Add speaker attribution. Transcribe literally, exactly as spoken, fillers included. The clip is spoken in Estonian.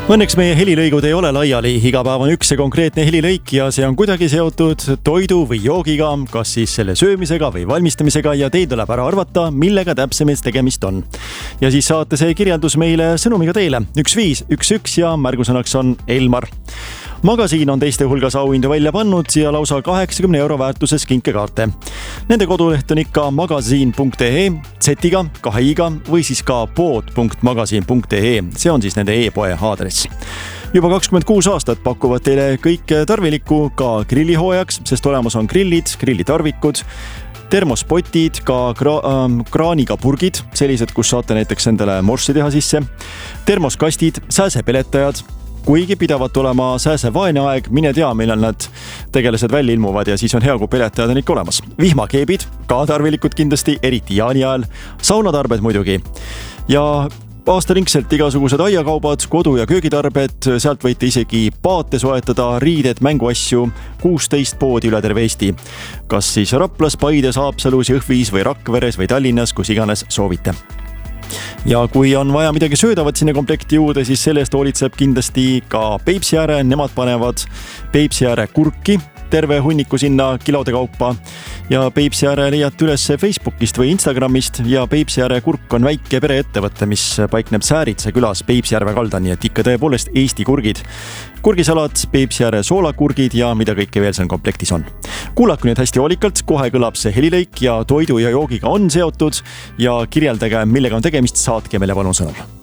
Speaker 1: Õnneks meie helilõigud ei ole laiali, iga päev on üks see konkreetne helilõik ja see on kuidagi seotud toidu või joogiga, kas siis selle söömisega või valmistamisega ja teil tuleb ära arvata, millega täpsemalt tegemist on. Ja siis saate see kirjeldus meile sõnumiga teile üks viis üks üks ja märgusõnaks on Elmar. Magasiin on teiste hulgas auhindu välja pannud ja lausa kaheksakümne euro väärtuses kinkekaarte. Nende koduleht on ikka magasiin punkt ee, Z-iga, kahe i-ga või siis ka pood punkt magasiin punkt ee. See on siis nende e-poe aadress. Juba kakskümmend kuus aastat pakuvad teile kõik tarvilikku ka grillihooajaks, sest olemas on grillid, grillitarvikud, termospotid, ka kra- ähm, kraaniga purgid, sellised, kus saate näiteks endale morssi teha sisse, termoskastid, sääsepeletajad, kuigi pidavat olema sääsevaene aeg, mine tea, millal nad tegelased välja ilmuvad ja siis on hea, kui peletajad on ikka olemas. Vihmakeebid, ka tarvilikud kindlasti, eriti jaani ajal, saunatarbed muidugi ja aastaringselt igasugused aiakaubad, kodu- ja köögitarbed, sealt võite isegi paate soetada, riided, mänguasju, kuusteist poodi üle terve Eesti. Kas siis Raplas, Paides, Haapsalus, Jõhvis või Rakveres või Tallinnas, kus iganes soovite. Ja kui on vaja midagi söödavat sinna komplekti juurde, siis sellest hoolitseb kindlasti ka Peipsiääre, nemad panevad Peipsiääre kurki terve hunniku sinna kilode kaupa ja Peipsiääre leiate üles Facebookist või Instagramist ja Peipsiääre kurk on väike pereettevõte, mis paikneb Sääritse külas Peipsiääre kalda, nii et ikka tõepoolest Eesti kurgid. Kurgisalat, Peipsiääre soolakurgid ja mida kõike veel seal komplektis on. Kuulake nüüd hästi hoolikalt, kohe kõlab see helilõik ja toidu ja joogiga on seotud ja kirjeldage, millega on tegemist, saatke meile palun sõnum.